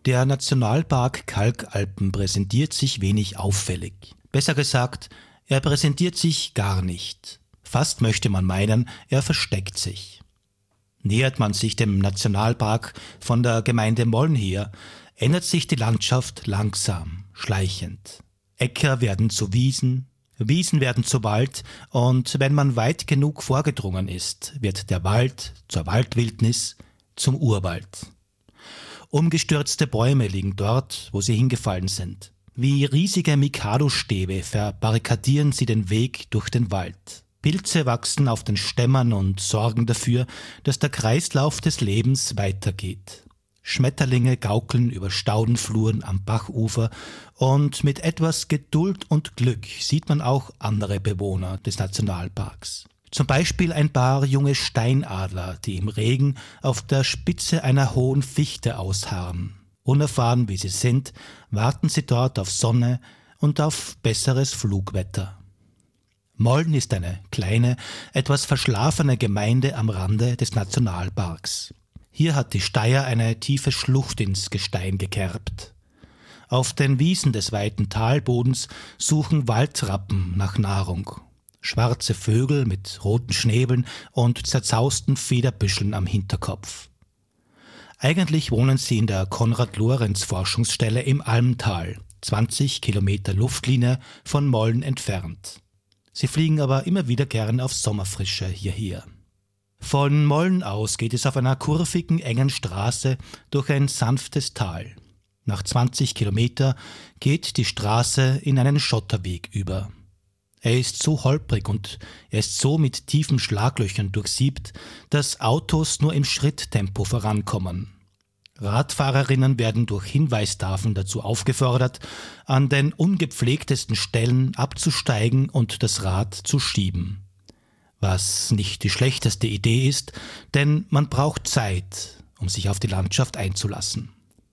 Der Nationalpark Kalkalpen präsentiert sich wenig auffällig. Besser gesagt, er präsentiert sich gar nicht. Fast möchte man meinen, er versteckt sich. Nähert man sich dem Nationalpark von der Gemeinde Molln her, ändert sich die Landschaft langsam, schleichend. Äcker werden zu Wiesen, Wiesen werden zu Wald und wenn man weit genug vorgedrungen ist, wird der Wald zur Waldwildnis, zum Urwald. Umgestürzte Bäume liegen dort, wo sie hingefallen sind. Wie riesige Mikado-Stäbe verbarrikadieren sie den Weg durch den Wald. Pilze wachsen auf den Stämmen und sorgen dafür, dass der Kreislauf des Lebens weitergeht. Schmetterlinge gaukeln über Staudenfluren am Bachufer und mit etwas Geduld und Glück sieht man auch andere Bewohner des Nationalparks. Zum Beispiel ein paar junge Steinadler, die im Regen auf der Spitze einer hohen Fichte ausharren. Unerfahren wie sie sind, warten sie dort auf Sonne und auf besseres Flugwetter. Molln ist eine kleine, etwas verschlafene Gemeinde am Rande des Nationalparks. Hier hat die Steyr eine tiefe Schlucht ins Gestein gekerbt. Auf den Wiesen des weiten Talbodens suchen Waldrappen nach Nahrung. Schwarze Vögel mit roten Schnäbeln und zerzausten Federbüscheln am Hinterkopf. Eigentlich wohnen sie in der Konrad-Lorenz-Forschungsstelle im Almtal, 20 Kilometer Luftlinie von Molln entfernt. Sie fliegen aber immer wieder gern auf Sommerfrische hierher. Von Molln aus geht es auf einer kurvigen, engen Straße durch ein sanftes Tal. Nach 20 Kilometer geht die Straße in einen Schotterweg über. Er ist so holprig und er ist so mit tiefen Schlaglöchern durchsiebt, dass Autos nur im Schritttempo vorankommen. Radfahrerinnen werden durch Hinweistafeln dazu aufgefordert, an den ungepflegtesten Stellen abzusteigen und das Rad zu schieben. Was nicht die schlechteste Idee ist, denn man braucht Zeit, um sich auf die Landschaft einzulassen.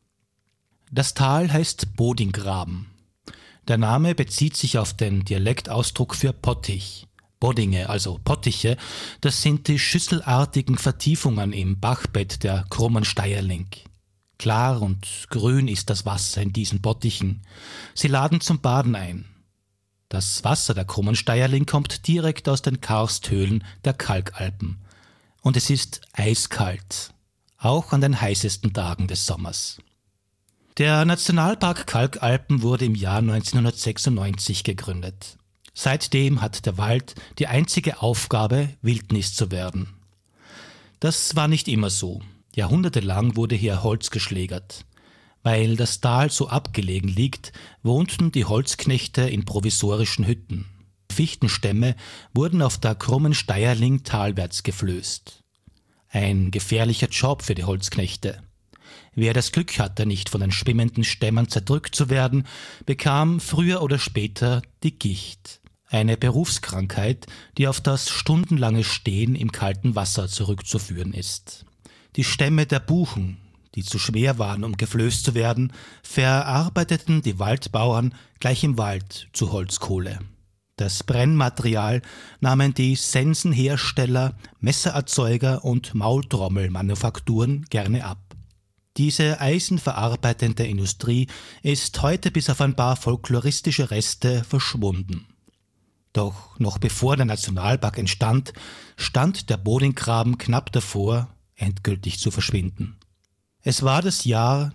Das Tal heißt Bodinggraben. Der Name bezieht sich auf den Dialektausdruck für Pottich. Boddinge, also Pottiche, das sind die schüsselartigen Vertiefungen im Bachbett der krummen Steierling. Klar und grün ist das Wasser in diesen Bottichen. Sie laden zum Baden ein. Das Wasser der krummen Steierling kommt direkt aus den Karsthöhlen der Kalkalpen. Und es ist eiskalt, auch an den heißesten Tagen des Sommers. Der Nationalpark Kalkalpen wurde im Jahr 1996 gegründet. Seitdem hat der Wald die einzige Aufgabe, Wildnis zu werden. Das war nicht immer so. Jahrhundertelang wurde hier Holz geschlägert. Weil das Tal so abgelegen liegt, wohnten die Holzknechte in provisorischen Hütten. Fichtenstämme wurden auf der krummen Steierling talwärts geflößt. Ein gefährlicher Job für die Holzknechte. Wer das Glück hatte, nicht von den schwimmenden Stämmen zerdrückt zu werden, bekam früher oder später die Gicht. Eine Berufskrankheit, die auf das stundenlange Stehen im kalten Wasser zurückzuführen ist. Die Stämme der Buchen, die zu schwer waren, um geflößt zu werden, verarbeiteten die Waldbauern gleich im Wald zu Holzkohle. Das Brennmaterial nahmen die Sensenhersteller, Messererzeuger und Maultrommelmanufakturen gerne ab. Diese eisenverarbeitende Industrie ist heute bis auf ein paar folkloristische Reste verschwunden. Doch noch bevor der Nationalpark entstand, stand der Bodinggraben knapp davor, endgültig zu verschwinden. Es war das Jahr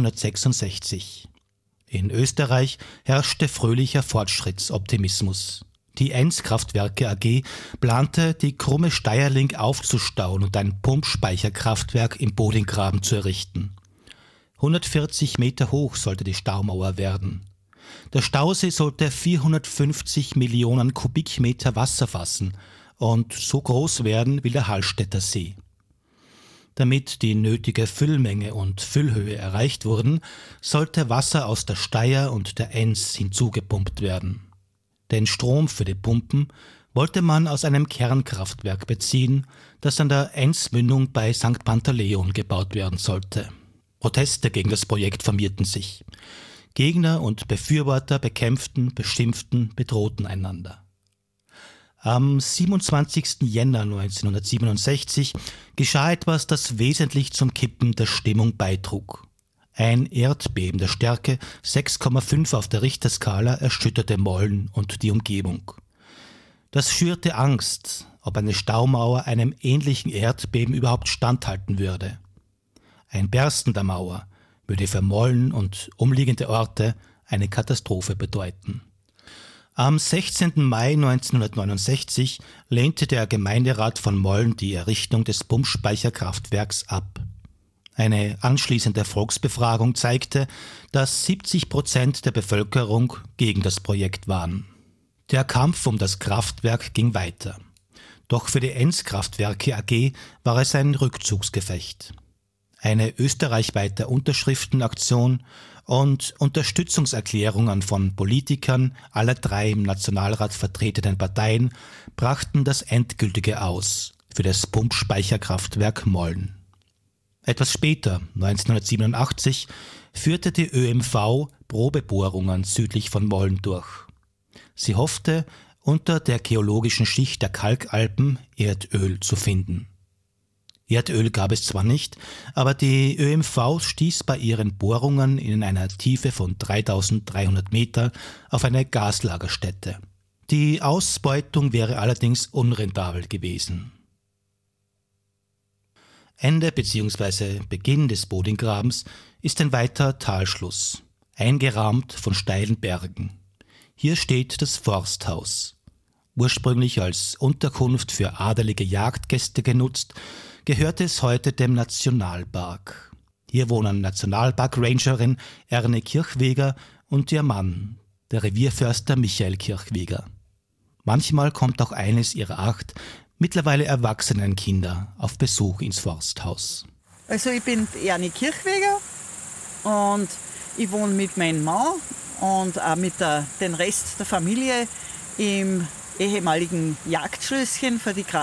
1966. In Österreich herrschte fröhlicher Fortschrittsoptimismus. Die Enz-Kraftwerke AG plante, die krumme Steierling aufzustauen und ein Pumpspeicherkraftwerk im Bodinggraben zu errichten. 140 Meter hoch sollte die Staumauer werden. Der Stausee sollte 450 Millionen Kubikmeter Wasser fassen und so groß werden wie der Hallstätter See. Damit die nötige Füllmenge und Füllhöhe erreicht wurden, sollte Wasser aus der Steyr und der Enz hinzugepumpt werden. Den Strom für die Pumpen wollte man aus einem Kernkraftwerk beziehen, das an der Enzmündung bei St. Pantaleon gebaut werden sollte. Proteste gegen das Projekt formierten sich. Gegner und Befürworter bekämpften, beschimpften, bedrohten einander. Am 27. Jänner 1967 geschah etwas, das wesentlich zum Kippen der Stimmung beitrug. Ein Erdbeben der Stärke 6,5 auf der Richterskala erschütterte Molln und die Umgebung. Das schürte Angst, ob eine Staumauer einem ähnlichen Erdbeben überhaupt standhalten würde. Ein Bersten der Mauer würde für Molln und umliegende Orte eine Katastrophe bedeuten. Am 16. Mai 1969 lehnte der Gemeinderat von Molln die Errichtung des Pumpspeicherkraftwerks ab. Eine anschließende Volksbefragung zeigte, dass 70% der Bevölkerung gegen das Projekt waren. Der Kampf um das Kraftwerk ging weiter. Doch für die Enz-Kraftwerke AG war es ein Rückzugsgefecht. Eine österreichweite Unterschriftenaktion und Unterstützungserklärungen von Politikern aller 3 im Nationalrat vertretenen Parteien brachten das endgültige Aus für das Pumpspeicherkraftwerk Molln. Etwas später, 1987, führte die ÖMV Probebohrungen südlich von Molln durch. Sie hoffte, unter der geologischen Schicht der Kalkalpen Erdöl zu finden. Erdöl gab es zwar nicht, aber die ÖMV stieß bei ihren Bohrungen in einer Tiefe von 3300 Meter auf eine Gaslagerstätte. Die Ausbeutung wäre allerdings unrentabel gewesen. Ende bzw. Beginn des Bodinggrabens ist ein weiter Talschluss, eingerahmt von steilen Bergen. Hier steht das Forsthaus. Ursprünglich als Unterkunft für adelige Jagdgäste genutzt, gehört es heute dem Nationalpark. Hier wohnen Nationalpark-Rangerin Erne Kirchweger und ihr Mann, der Revierförster Michael Kirchweger. Manchmal kommt auch eines ihrer 8 mittlerweile erwachsenen Kinder auf Besuch ins Forsthaus. Also ich bin Erne Kirchweger und ich wohne mit meinem Mann und auch mit den Rest der Familie im ehemaligen Jagdschlösschen für die